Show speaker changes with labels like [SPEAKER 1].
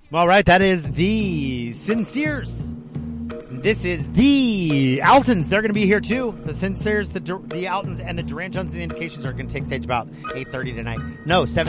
[SPEAKER 1] All right, that is the Sinceres. This is the Altons. They're going to be here too. The Sinceres, the Altons, and the Durant Jones and the Indications are going to take stage about 8:30 tonight. No, 7.